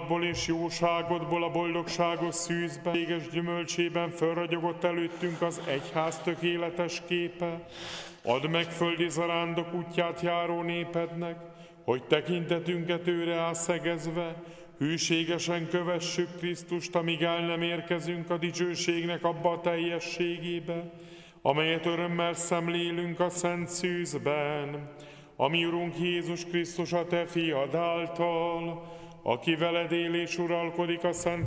Józanodból és jóságodból a boldogságos szűzben, éges gyümölcsében fölragyogott előttünk az egyház tökéletes képe. Add meg földi zarándok útját járó népednek, hogy tekintetünket őre álszegezve, hűségesen kövessük Krisztust, amíg el nem érkezünk a dicsőségnek abba a teljességébe, amelyet örömmel szemlélünk a szent szűzben, ami Urunk Jézus Krisztus a Te fiad által, aki veled él és uralkodik a Szent